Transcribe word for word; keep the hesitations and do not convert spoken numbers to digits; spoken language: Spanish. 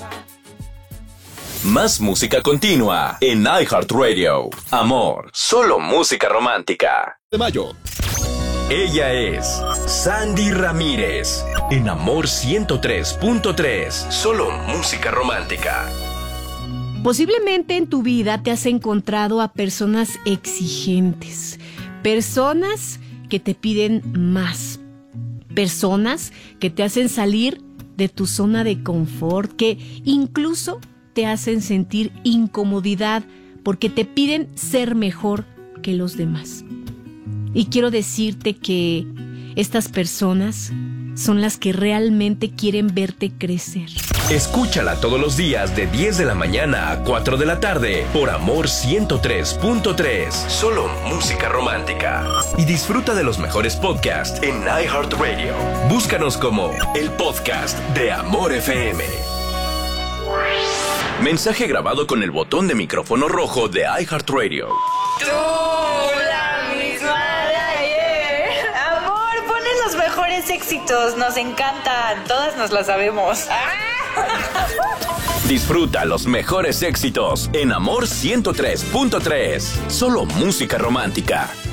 Más música continua en iHeartRadio. Amor, solo música romántica. De mayo. Ella es Sandy Ramírez. En Amor ciento tres punto tres. Solo música romántica. Posiblemente en tu vida te has encontrado a personas exigentes. Personas que te piden más. Personas que te hacen salir de tu zona de confort. Que incluso te hacen sentir incomodidad porque te piden ser mejor que los demás. Y quiero decirte que estas personas son las que realmente quieren verte crecer. Escúchala todos los días de diez de la mañana a cuatro de la tarde por Amor ciento tres punto tres. Solo música romántica. Y disfruta de los mejores podcasts en iHeartRadio. Búscanos como el podcast de Amor F M. Mensaje grabado con el botón de micrófono rojo de iHeartRadio. Tú, la misma de ayer. Amor, pones los mejores éxitos. Nos encantan. Todas nos las sabemos. Disfruta los mejores éxitos en Amor ciento tres punto tres. Solo música romántica.